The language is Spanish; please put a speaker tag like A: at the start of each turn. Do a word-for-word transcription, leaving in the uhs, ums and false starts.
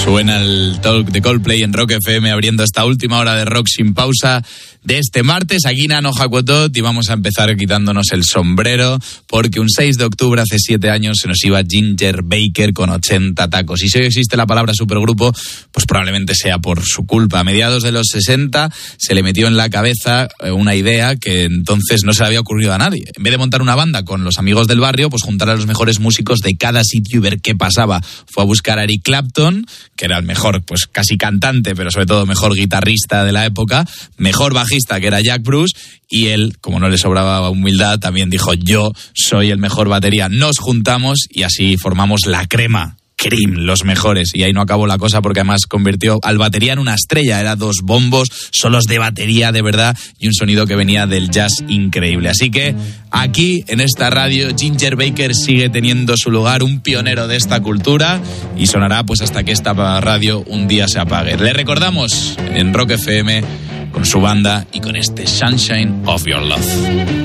A: Suena el Talk de Coldplay en Rock F M abriendo esta última hora de rock sin pausa de este martes. Aquí Nano Jacotot y vamos a empezar quitándonos el sombrero porque un seis de octubre hace siete años se nos iba Ginger Baker con ochenta tacos. Y si hoy existe la palabra supergrupo, pues probablemente sea por su culpa. A mediados de los sesenta se le metió en la cabeza una idea que entonces no se le había ocurrido a nadie. En vez de montar una banda con los amigos del barrio, pues juntar a los mejores músicos de cada sitio y ver qué pasaba. Fue a buscar a Eric Clapton, que era el mejor, pues casi cantante, pero sobre todo mejor guitarrista de la época, mejor bajista, que era Jack Bruce, y él, como no le sobraba humildad, también dijo: yo soy el mejor batería. Nos juntamos y así formamos La Crema. Cream, los mejores. Y ahí no acabó la cosa porque además convirtió al batería en una estrella. Era dos bombos, solos de batería de verdad y un sonido que venía del jazz increíble. Así que aquí, en esta radio, Ginger Baker sigue teniendo su lugar, un pionero de esta cultura, y sonará pues hasta que esta radio un día se apague. Le recordamos en Rock F M con su banda y con este Sunshine of Your Love.